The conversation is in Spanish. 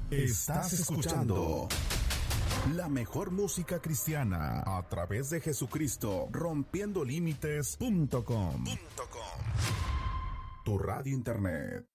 Estás escuchando la mejor música cristiana a través de Jesucristo, rompiendolímites.com. Tu radio internet.